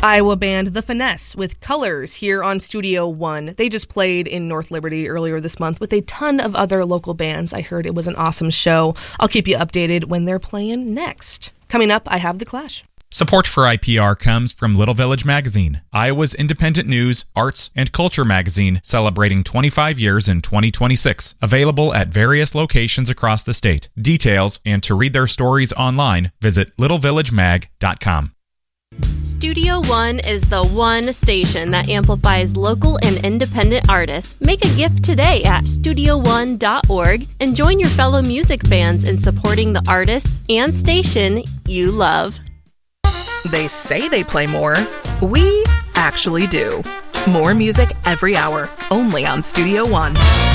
Iowa band The Finesse with Colors here on Studio One. They just played in North Liberty earlier this month with a ton of other local bands. I heard it was an awesome show. I'll keep you updated when they're playing next. Coming up, I have The Clash. Support for IPR comes from Little Village Magazine, Iowa's independent news, arts, and culture magazine celebrating 25 years in 2026. Available at various locations across the state. Details and to read their stories online, visit littlevillagemag.com. Studio One is the one station that amplifies local and independent artists. Make a gift today at studioone.org and join your fellow music fans in supporting the artists and station you love. They say they play more. We actually do. More music every hour, only on Studio One.